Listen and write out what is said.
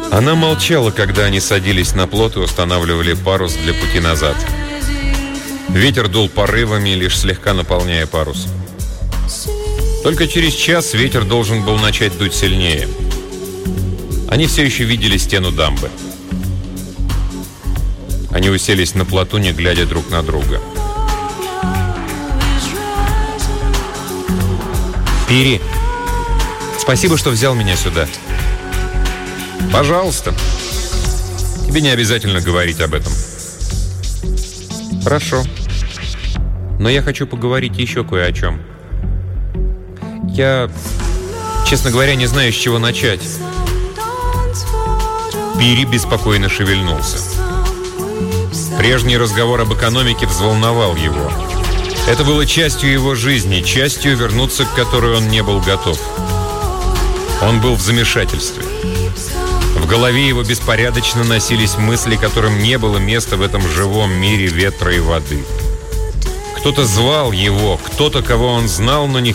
Она молчала, когда они садились на плот и устанавливали парус для пути назад. Ветер дул порывами, лишь слегка наполняя парус. Только через час ветер должен был начать дуть сильнее. Они все еще видели стену дамбы. Они уселись на плоту, не глядя друг на друга. «Пири, спасибо, что взял меня сюда». «Пожалуйста. Тебе не обязательно говорить об этом». «Хорошо. Но я хочу поговорить еще кое о чем. Я, честно говоря, не знаю, с чего начать». Пири беспокойно шевельнулся. Прежний разговор об экономике взволновал его. Это было частью его жизни, частью, вернуться к которой он не был готов. Он был в замешательстве. В голове его беспорядочно носились мысли, которым не было места в этом живом мире ветра и воды. Кто-то звал его, кто-то, кого он знал, но не